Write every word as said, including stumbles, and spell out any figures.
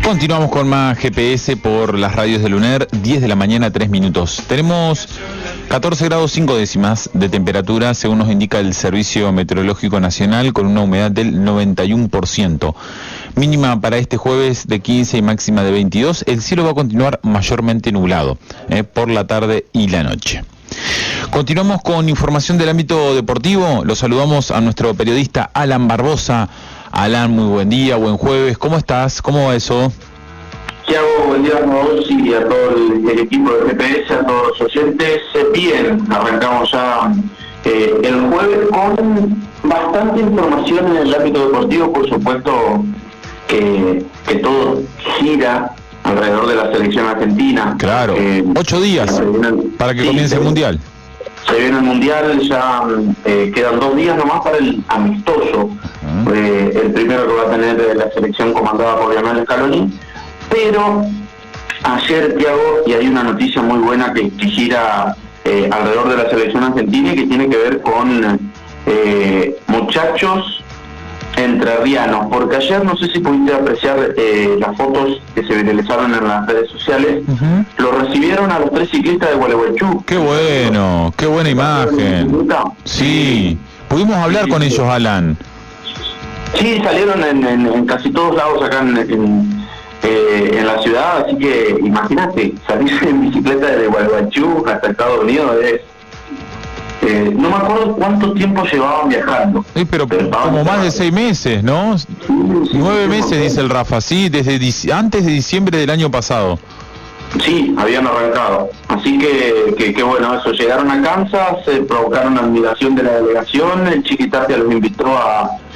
Continuamos con más G P S por las radios del UNER, diez de la mañana, tres minutos. Tenemos catorce grados cinco décimas de temperatura, según nos indica el Servicio Meteorológico Nacional, con una humedad del noventa y uno por ciento. Mínima para este jueves de quince y máxima de veintidós. El cielo va a continuar mayormente nublado eh, por la tarde y la noche. Continuamos con información del ámbito deportivo. Lo saludamos a nuestro periodista Alan Barbosa. Alan, muy buen día, buen jueves. ¿Cómo estás? ¿Cómo va eso? Tiago, buen día a vos y a todo el, el equipo de G P S, a todos los oyentes. Bien, arrancamos ya eh, el jueves con bastante información en el ámbito deportivo. Por supuesto que, que todo gira alrededor de la selección argentina. Claro, eh, ocho días viene, para que sí, comience el Mundial. Se viene el Mundial, ya eh, quedan dos días nomás para el amistoso. Uh-huh. eh, el primero que va a tener la selección comandada por Lionel Scaloni. Pero ayer, Tiago, y hay una noticia muy buena que, que gira eh, alrededor de la selección argentina y que tiene que ver con eh, muchachos entrerrianos, porque ayer no sé si pudiste apreciar eh, las fotos que se viralizaron en las redes sociales. Uh-huh. Lo recibieron a los tres ciclistas de Gualeguaychú. Qué bueno, qué buena imagen. Sí, pudimos hablar con ellos, Alan. Sí, salieron en, en, en casi todos lados acá en, en, eh, en la ciudad, así que imagínate, salir en bicicleta desde Gualeguaychú hasta Estados Unidos es... Eh, no me acuerdo cuánto tiempo llevaban viajando. Sí, pero, pero como más de seis meses, ¿no? Sí, sí, Nueve sí, meses, sí, dice el Rafa, sí, desde dic- antes de diciembre del año pasado. Sí, habían arrancado. Así que, que, que bueno, eso, llegaron a Kansas, se provocaron admiración de la delegación, el Chiqui Tapia los invitó a,